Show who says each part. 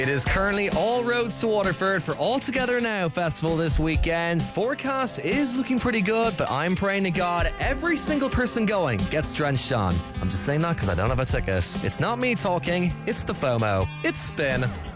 Speaker 1: It is currently all roads to Waterford for All Together Now festival this weekend. The forecast is looking pretty good, but I'm praying to God every single person going gets drenched on. I'm just saying that because I don't have a ticket. It's not me talking, it's the FOMO. It's Spin.